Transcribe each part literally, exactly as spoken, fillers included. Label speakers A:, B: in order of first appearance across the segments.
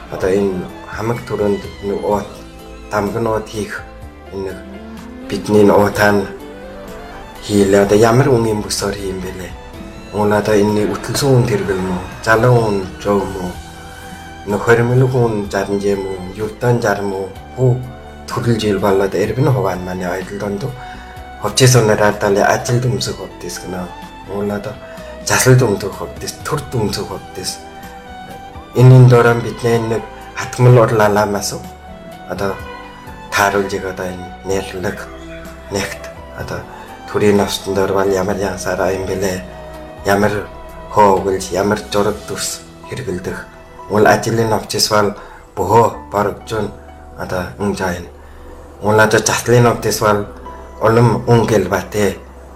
A: одоо энэ хамаг төрөнд нөгөө дамгнууд хийх энэ бидний уутаан хийлээ одоо ямар үнийн бүсээр хийм бэлээ. Уул одоо энэ үтэлсэн хүн тэргэл мө, залан хүн жоо мө, нөхөрмөл хүн жаран жим мө, ювтан жарм мө, хүү төрөл жил болоод эрбэн хугаан манай айдал донд ховчээс унараад тали ажил дүмсэх ховдис гэнэ. Уул одоо засал дүмсэх ховдис, төр дүмсэх ховдис. Энэ дөрөм бидний нэг хатмал урлаламаас одоо тааруулж одоо энэ нэрлэг нэгт одоо төрийн навстан дээр бол ямар янсараа юм бэлээ. Ямар хооглж ямар зураг дүрс хэрэгэлдэх уул ажлын навчис бол бохоо баргжун одоо унжаин улаада заслын навчис бол улам унгэл бате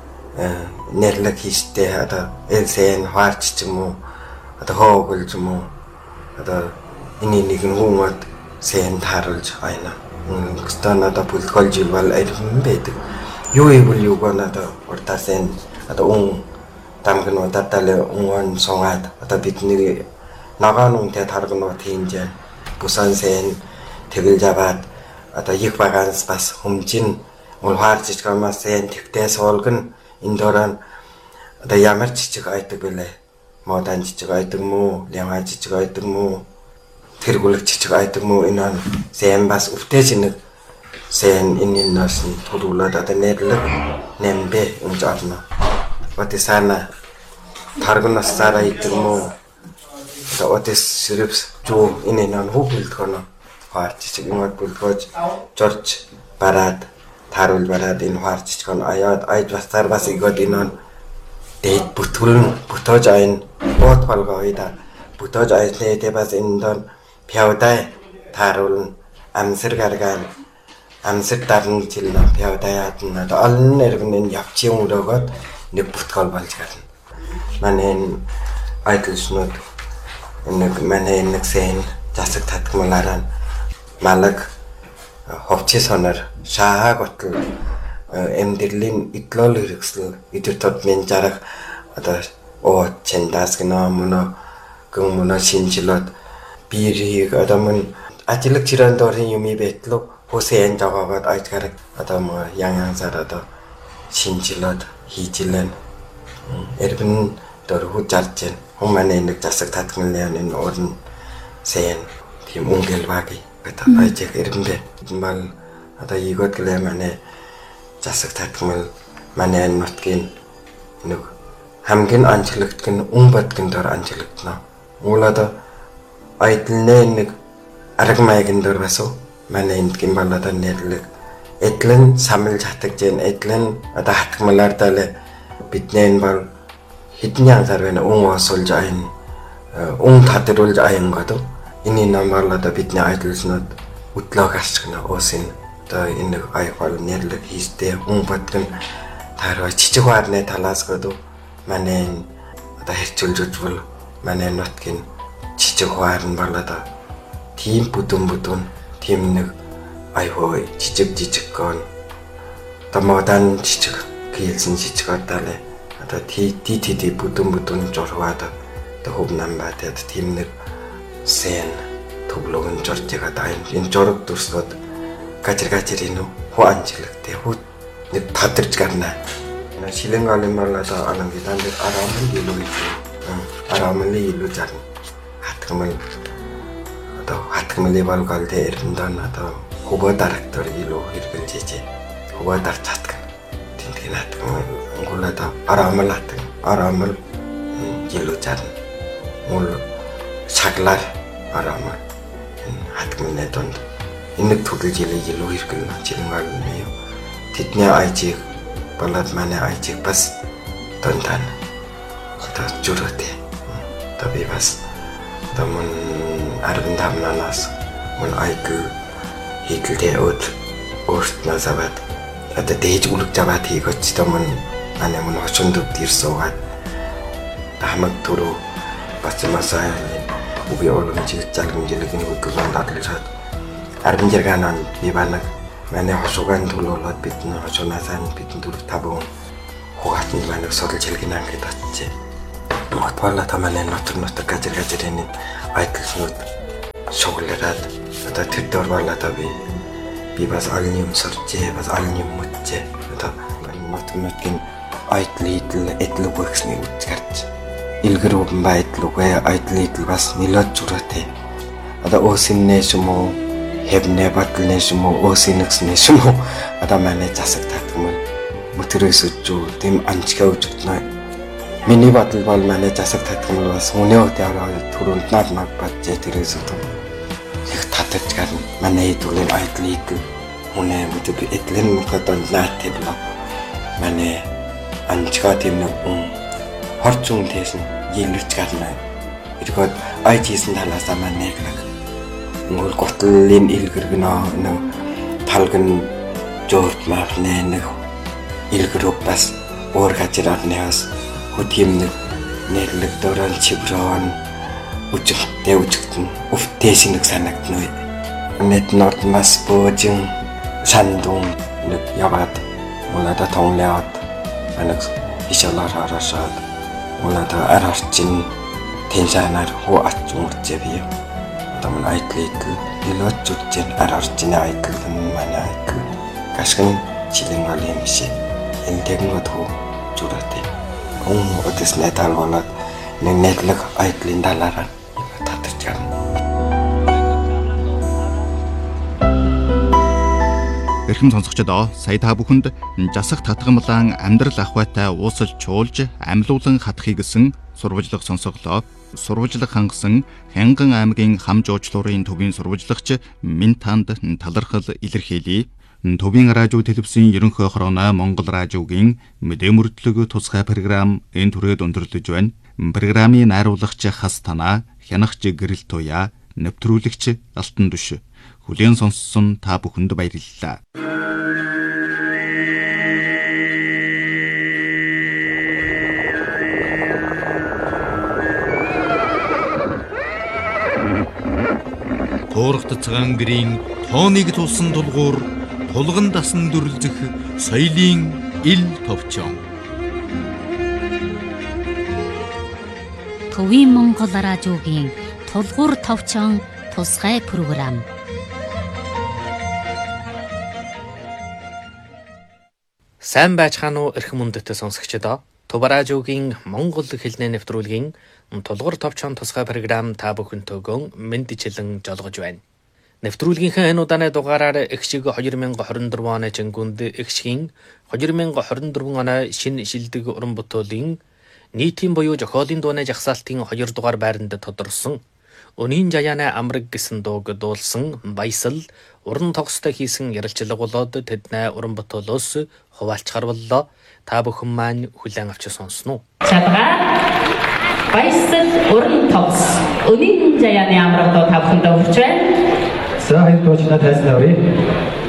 A: нэрлэг хийстэй одоо элсэн хаарч ч юм уу одоо хооглж юм уу одоо энэ нэг нь хүмүүд сэн тааруулж байна. Гэвч одоо бүлтгүүлж бол айрхан байдаг. Юу ивэл юу гэнэ одоо уртаасан одоо ун дамгнуудад тали уун сонгаад одоо бидний нагаан үнтэй таргнууд хийнжээ. Бусан сэн тэгэлж аваад одоо их багаас бас хүмжин улхаар жижигмаас сэн тэгтээ суулган энэ дөрөн одоо ямар жижиг айдаг бэлээ. Модан жижиг айдаг мүү, лямаа жижиг айдаг мүү, тэргүүлэг жижиг айдаг мүү энэ сэн бас өвтөж нэг сэн энэ нас нь төрүүлээд одоо нэрлэг нэмбэ өмж орно. Отисана таргнаас сараа идэг мүү одоо отис сэрвс жоо энэ нан хүүхэлдгоно хаарч чиг юм бүлгөөж жорж бараад тааруул бараад энэ хаарч чиг аяад айд бастар бас игод энэ дэд бүтгүрэн бүтөөж айн бот балгаа ойда бүтөөж айсны тэ бас энэ дон пяудай тааруул амсэр гаргаан амсэр дарн жилнэ пяудаяад нь одоо олон нэргэн явчих юм өрөөгөөд нэг бүтгөл болж гарна. Манай айдлснууд нэг манай нэг сэн засаг татгмалаараа малаг ховчис хонор шаа готл эмдэрлийн идлол хэрэгсэл идэртод мен жарах одоо оо чэндас гэнэ мөнө гүн мөнө шинжилээд бирийг одоо мөн ажлыг чирэн дөрийн юмий бэтлөө хөсөн жагаагаад айдгараг одоо мө янгаан сар одоо шинжилээд хийжилэн эрбэн дөрвөж жарж хүн манай нэг засаг татгмалын энэ уран сэн тийм унгэл баги гэдэг айжиг эрбэнбэ мал одоо игод гэлээ манай засаг татгмал манай нутгийн нэг хамгийн анчлагт гэн ун бодгон дор анчлагтна. Уулада айдлнэ нэг арга маягийн дор басуу манай эндгийн балада нэрлэг эдлэн самлж хатагж гэн эдлэн одоо хатгмалаар дале биднэн бол хэдэн янзаар байна ун осулж айн ун татруулж айн гэдэг энэ намаар одоо бидний айдлснууд өдлөөг асчгна уусын одоо энэ айхвал нэрлэг хийстэй ун бодгон таарва жижиг хаарны талаас гэдэг манай одоо хэрчүүлж бол манай нутгийн жижиг хаар нь бол одоо тийм бүдүн бүдүн тийм нэг айхоо жижиг жижиг гон томодан жижиг кийлсэн жижиг одоолээ одоо тий тий тий бүдүн бүдүн журваад одоо хөв намбаад тийм нэг сэн төглөгөн жоржига даим энэ жураг дүрслүүд гажир гажир энэ хуанжлэгтэй хүү нэг тадарч гарна шилэнгалын мал одоо анангидан дээр арамын илүү арамын илүү зарна хатгмал одоо хатгмалы балгал дээр энэ одоо хөвөө дарактор илүү хэрэгжиж хөвөө дарч хатгах тэнтгэн хатгмал өнгөлөд арамал хатгах арамал илүү зарна мул шаглаар арамал хатгмалны донд энэ төрөл жилийн илүү хэрэглэнэ шилэнгалын юм тэдний айжиг балад манай айжиг бас тонтан одоо жургатэй одоо би бас одоо мөн арван тамнаас мөн айгл хийдэлтэй өд өөртнөөс аваад одоо дээж үлгэж аваад хийгөч одоо мөн манай мөн очонд ирсуугаад хамаг төрөө бацмасаа үгүй оромжиг залгамжилэг нэг үгэн дадлаад арван жиргаанаа би банаг манай хошуугаан төлөөлөд бидний хошуунаасаа бидний төрөв таван хугаатны манай судалж хэлгэн ангид очив. Батбала та манай нотор нотор гажир гажирын айдлснууд шоглераад одоо тэр дор болоо би би бас аль юм сорчээ бас аль юм мөчээ одоо мот мөтгин айтлидл эдлэг works-ны үз гарч илгэр үгэн байдлуугээ айтлидл бас нилээд зүрхтэй одоо өсиннэ юм уу хэвнэ батлнэ юм уу өсинэкснэ юм уу одоо манай засаг татгмал мөтрөөс үжүү тэм анчгаа үжигднэ миний батл бол манай засаг татгмал бас үнэ өдөө түрүүнд над над баджээ тэрээс үтэн их татаж гарна манай хэдүүл айтлидл үнэ мөтөг эдлэн мөхөд наатébла манай анчгаа тэм нэг хорцун тэсэн ялж гарна иргод айтисэн талаасаа манай нэг ngol gotlin ilgэргнө нэг талгэн жорт мапнэ нэг илгэрөг бас өөр гажираарнаас хөтгим нэг нэрлэг дөрөн чиврон үжигтэй үжигтэн өвтэйс нэг санагдна нэт норд мас боожин сандун нэг яваад улада тонлаад анаг ишалаар харашаад улада арарчин тэншанаар хуу ачмурчээ бие таман айтлидл нилот зүтэн арарчин айтл манай айтл гашгын жилэн галын биш энэ тэгнүүд хөө зүрхтэй ом өдөс нэтал болоод нэг нэтлэг айтлын талаараа татаж гарна.
B: Эрхэм сонсогчдоо сая та бүхэнд жасах татгамлан амьдрал ахуйтай уусалж чуулж амьлуулан хатахыг гэсэн сурвалжлага сонсголоо. Сурвалжлага хангасан Хянган аймгийн хам жуучлуурын төвийн сурвалжлагч минь танд талархал илэрхийлье. Төвийн радио телевизийн ерөнхий хорооно Монгол радиогийн мэдээ мөрдлөг тусгай програм энэ түрээд өндөрлөж байна. Программын найруулагч Хас Танаа, хянагч Гэрэл Туяа, нэвтрүүлэгч Алтан Дүш. Хүлээн сонссон та бүхэнд баярлалаа. Туурхт цагаан гэрийн тооныг тулсан тулгуур тулган дасан дүрлзэх соёлын ил товчон.
C: Төвийн Монгол радиогийн тулгуур товчон тусгай програм.
D: Сайн байцгаана уу эрхэм үндэтэй сонсогчдоо. Төв радиогийн Монгол хэлний нэвтрүүлгийн тулгуур товчон тусгай програм та бүхэнтэйгөө мэдчилэн жолгож байна. Нэвтрүүлгийнхээ энэ удааны дугаараар Экшиг двадцать двадцать four оны Чингүнд Экшигийн двадцать двадцать four оны шинэ шилдэг уран бүтээлийн нийтийн буюу зохиолын дууны жагсаалтын хоёр дугаар байранд тодорсон Өнийн жаяаны амраг гэсэн дууг дуулсан Баясал уран тогстой хийсэн ярилцлага болоод тэдний уран бүтээлөөс хуваалж гарваллаа. Та бүхэн маань хүлээн авч сонсноо.
E: Чадгаа Баясал уран тогс Өнийн жаяаны амраг дуу та бүхэнд өгч байна.
F: За хайр туучнаа тайлбарлая.